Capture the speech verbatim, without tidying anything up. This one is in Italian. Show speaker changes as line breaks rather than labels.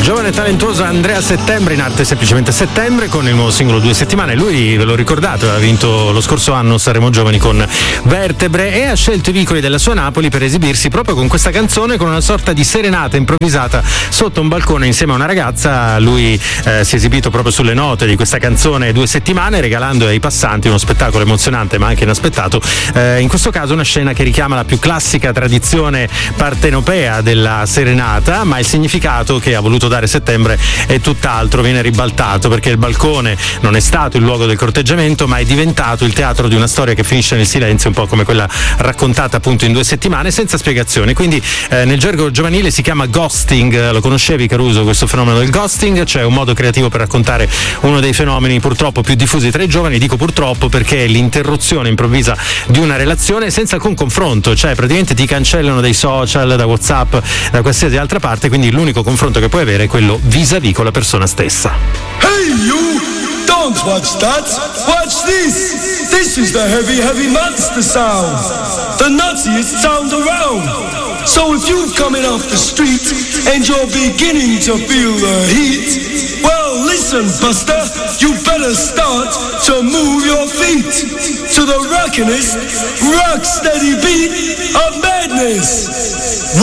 Giovane e talentuoso Andrea Settembre, in arte semplicemente Settembre, con il nuovo singolo Due Settimane. Lui, ve lo ricordate, aveva vinto lo scorso anno Sanremo Giovani con Vertebre e ha scelto i vicoli della sua Napoli per esibirsi proprio con questa canzone, con una sorta di serenata improvvisata sotto un balcone insieme a una ragazza. Lui eh, si è esibito proprio sulle note di questa canzone Due Settimane, regalando ai passanti uno spettacolo emozionante ma anche inaspettato. Eh, in questo caso una scena che richiama la più classica tradizione partenopea della serenata, ma il significato che ha voluto dare Settembre è tutt'altro, viene ribaltato, perché il balcone non è stato il luogo del corteggiamento ma è diventato il teatro di una storia che finisce nel silenzio, un po' come quella raccontata appunto in Due Settimane, senza spiegazioni. Quindi eh, nel gergo giovanile si chiama ghosting. Lo conoscevi, Caruso, questo fenomeno del ghosting? Cioè un modo creativo per raccontare uno dei fenomeni purtroppo più diffusi tra i giovani. Dico purtroppo perché è l'interruzione improvvisa di una relazione senza alcun confronto, cioè praticamente ti cancellano dai social, da WhatsApp, da qualsiasi altra parte, quindi l'unico confronto che puoi avere è quello vis-à-vis con la persona stessa.
Hey you! Don't watch that! Watch this! This is the heavy, heavy monster sound! The nuttiest sound around! So if you're coming off the street and you're beginning to feel the heat, well listen Buster, you better start to move your feet to the rockinest, rock steady beat of madness!